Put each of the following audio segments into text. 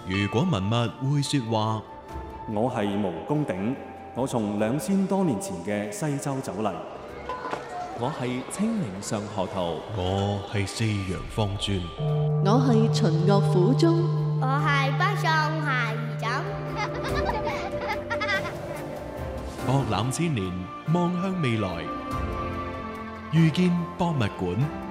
如果文物會說話， 我係毛公鼎，我從2000多年前嘅西周走嚟。 我係清明上河圖， 我係四陽方尊， 我係秦樂府中， 我係北上下兒枕。 博覽千年，望向未來，遇見博物館。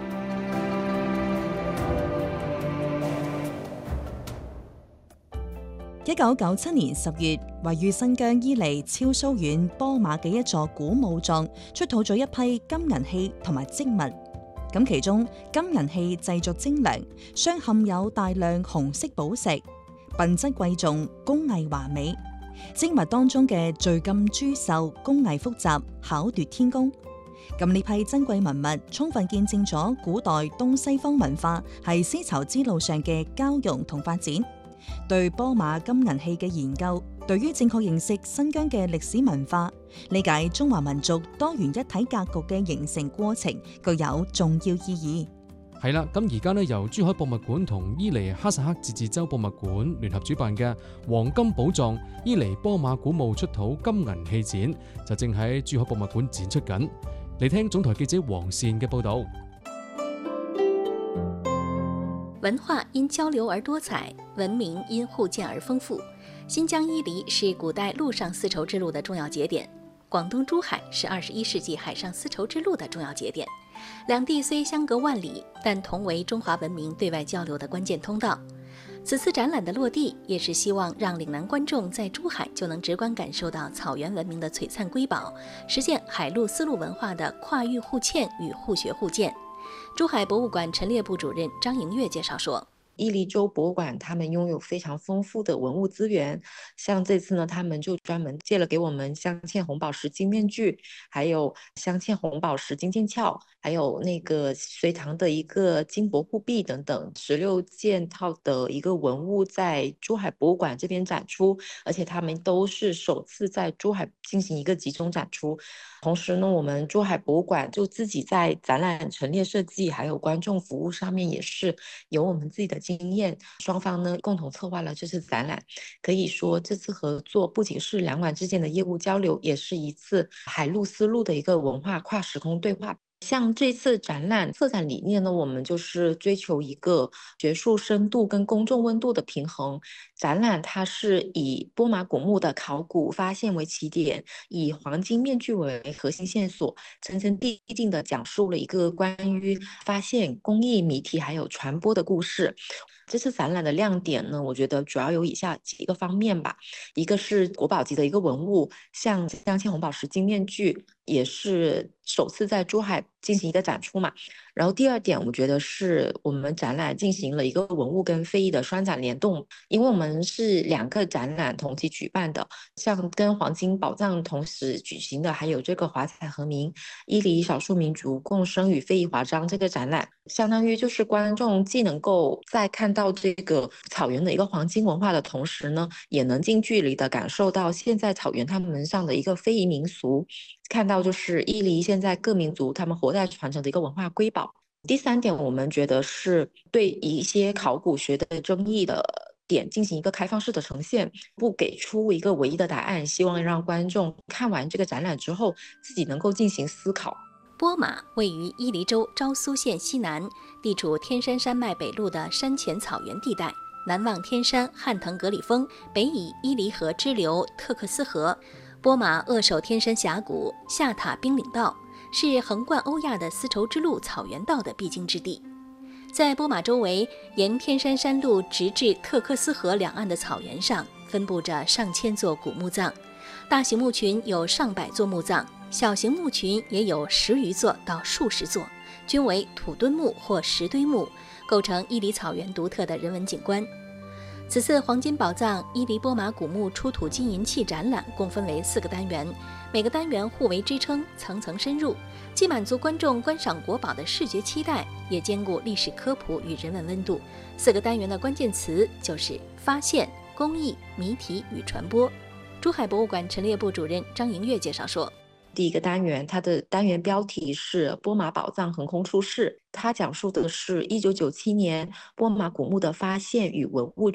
1997年10月，位於新疆伊犁超蘇縣波馬嘅一座古墓葬出土咗一批金銀器同埋精物。咁其中金銀器製作精良，鑲嵌有大量紅色寶石，品質貴重，工藝華美。精物當中嘅聚金珠繡工藝複雜，巧奪天工。咁呢批珍貴文物充分見證咗古代東西方文化喺絲綢之路上嘅交融同發展。對波馬金銀器嘅研究，對於正確認識新疆嘅歷史文化、理解中華民族多元一體格局嘅形成過程，具有重要意義。 係啦，咁而家呢，由珠海博物館同伊犁哈薩克自治州博物館聯合主辦嘅黃金寶藏伊犁波馬古墓出土金銀器展，就正喺珠海博物館展出緊。嚟聽總台記者黃善嘅報道。 文化因交流而多彩，文明因互鉴而丰富。新疆伊犁是古代陆上丝绸之路的重要节点，广东珠海是21世纪海上丝绸之路的重要节点。两地虽相隔万里，但同为中华文明对外交流的关键通道。此次展览的落地，也是希望让岭南观众在珠海就能直观感受到草原文明的璀璨瑰宝，实现海陆丝路文化的跨域互嵌与互学互鉴。珠海博物馆陈列部主任张莹月介绍说， 伊犁州博物馆他们拥有非常丰富的文物资源，像这次呢，他们就专门借了给我们镶嵌红宝石金面具，还有镶嵌红宝石金剑鞘，还有那个隋唐的一个金帛护臂等等16件套的一个文物在珠海博物馆这边展出，而且他们都是首次在珠海进行一个集中展出。同时呢，我们珠海博物馆就自己在展览陈列设计还有观众服务上面也是有我们自己的经验，双方呢共同策划了这次展览。可以说这次合作不仅是两馆之间的业务交流，也是一次海陆丝路的一个文化跨时空对话。像这次展览策展理念呢，我们就是追求一个学术深度跟公众温度的平衡。展览它是以波马古墓的考古发现为起点，以黄金面具为核心线索，层层递进的讲述了一个关于发现、工艺、谜题还有传播的故事。这次展览的亮点呢，我觉得主要有以下几个方面吧。一个是国宝级的一个文物，像镶嵌红宝石金面具，也是首次在珠海进行一个展出嘛。然后第二点，我觉得是我们展览进行了一个文物跟非遗的双展联动，因为我们是2个展览同期举办的，像跟黄金宝藏同时举行的，还有这个华彩和鸣伊犁少数民族共生与非遗华章这个展览，相当于就是观众既能够在看到这个草原的一个黄金文化的同时呢，也能近距离的感受到现在草原他们上的一个非遗民俗，看到就是伊犁现在各民族他们活在传承的一个文化瑰宝。第3点，我们觉得是对一些考古学的争议的点进行一个开放式的呈现，不给出一个唯一的答案，希望让观众看完这个展览之后自己能够进行思考。 波马位于伊犁州昭苏县西南，地处天山山脉北麓的山前草原地带，南望天山汉腾格里峰，北以伊犁河支流特克斯河。波马扼守天山峡谷，下塔冰岭道，是横贯欧亚的丝绸之路草原道的必经之地。在波马周围，沿天山山路直至特克斯河两岸的草原上，分布着上千座古墓葬，大型墓群有上百座墓葬，小型墓群也有10余座到数十座，均为土墩墓或石堆墓，构成伊犁草原独特的人文景观。此次黄金宝藏伊犁波马古墓出土金银器展览共分为4个单元，每个单元互为支撑，层层深入，既满足观众观赏国宝的视觉期待，也兼顾历史科普与人文温度。4个单元的关键词就是发现、工艺、谜题与传播。珠海博物馆陈列部主任张莹月介绍说， 第一个单元，它的单元标题是波马宝藏横空出世，它讲述的是1997年波马古墓的发现与文物